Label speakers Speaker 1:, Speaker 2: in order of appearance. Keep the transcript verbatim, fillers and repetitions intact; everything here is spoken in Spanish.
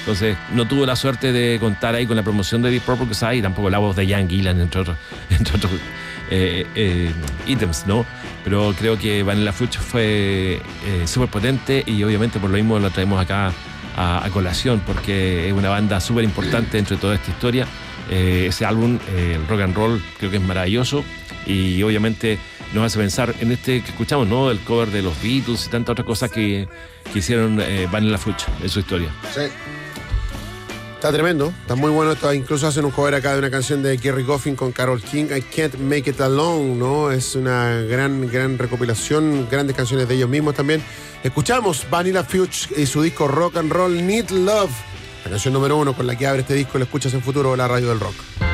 Speaker 1: Entonces no tuvo la suerte de contar ahí con la promoción de Deep Purple Side y tampoco la voz de Ian Gillan, entre otros, entre otros eh, eh, ítems, ¿no? Pero creo que Vanilla Fudge fue eh, súper potente y obviamente por lo mismo lo traemos acá a, a colación, porque es una banda súper importante dentro de toda esta historia. Eh, ese álbum, eh, el rock and roll, creo que es maravilloso y obviamente nos hace pensar en este que escuchamos, ¿no? El cover de los Beatles y tantas otras cosas que, que hicieron eh, Vanilla Fudge en su historia.
Speaker 2: Sí. Está tremendo, está muy bueno esto. Incluso hacen un cover acá de una canción de Kerry Goffin con Carole King, I Can't Make It Alone, ¿no? Es una gran, gran recopilación, grandes canciones de ellos mismos también. Escuchamos Vanilla Fudge y su disco Rock and Roll Need Love, la canción número uno con la que abre este disco. Lo escuchas en Futuro, la radio del rock.